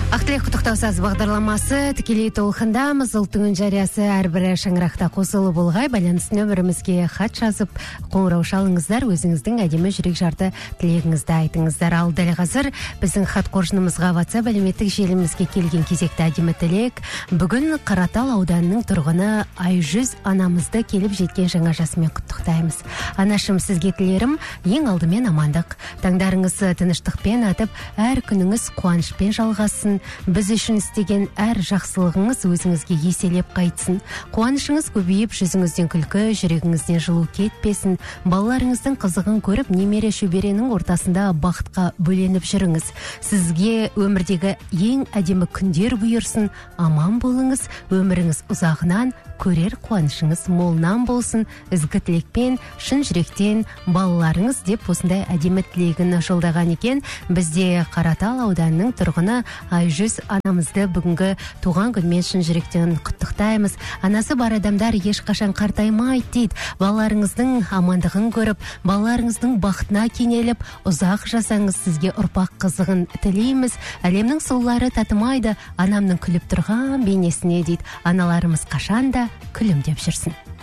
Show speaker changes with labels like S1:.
S1: Ақтілек құттықтаусыз бағдарламасы тікелей толқындамыз. Ұлттың үн жариясы әрбірі шаңырақта қосылы болғай. Байланыс нөмірімізге хат жазып, қоңырау шалыңыздар, өзіңіздің әдемі жүрек жарды тілегіңізді айтыңыздар. Ал дәл қазір біздің хат қоржынымызға WhatsApp әлеуметтік желімізге келген кезекті әдемі тілек. Бүгін Қаратал ауданының тұрғыны Айжүз анамызды келіп жеткен жаңа жасымен құттықтаймыз. Анашым, сізге тілерім ең алдымен амандық. Таңдарыңыз тыныштықпен атып, әр күніңіз қуанышпен жалғасын. Біз үшін істеген әр жақсылығыңыз өзіңізге еселеп қайтсын. Қуанышыңыз көбейіп, жүзіңізден күлкі, жүрегіңізден жылу кетпесін. Балаларыңыздың қызығын көріп, немере шөберенің ортасында бақытқа бөленіп жүріңіз. Сізге өмірдегі ең әдемі күндер бұйырсын. Аман болыңыз, өміріңіз ұзағынан, көрер қуанышыңыз молынан болсын. Ізгі тілекпен, шын жүректен балаларыңыз деп осындай әдемі тілегін жолдаған екен. Бізде Қаратал ауданының тұрғыны Айжүз анамызды бүгінгі туған күнмен шын жүректен құттықтаймыз. Анасы бар адамдар ешқашан қартаймайды дейді. Балаларыңыздың амандығын көріп, балаларыңыздың бақытына кенеліп, ұзақ жасаңыз, сізге ұрпақ қызығын тілейміз. Әлемнің сұлулары татымайды анамның күліп тұрған бейнесіне дейді. Аналарымыз қашанда күлімдеп жүрсін.